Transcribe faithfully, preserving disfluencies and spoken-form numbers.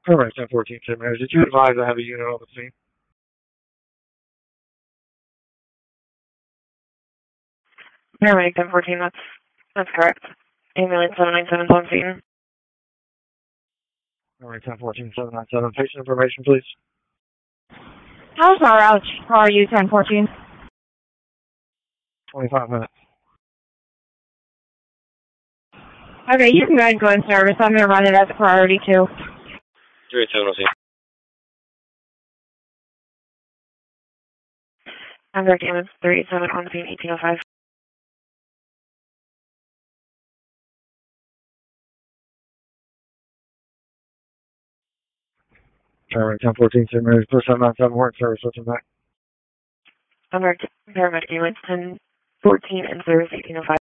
Alright, ten fourteen, Saint Mary's. Did you advise I have a unit on the scene? Paramedic ten fourteen, that's, that's correct. Ambulance seven nine seven on scene. Alright, ten fourteen, seven nine seven. Patient information, please. How far out are you, ten fourteen? twenty-five minutes. Okay, you can go ahead and go in service. I'm going to run it as a priority, too. three eight seven, I'll see. I'm direct ambulance three eight seven on scene eighteen oh five. Alright, ten fourteen, Saint Mary's. Push seven nine seven, we're in service. What's in back? I'm direct paramedic ambulance ten fourteen in service eighteen oh five.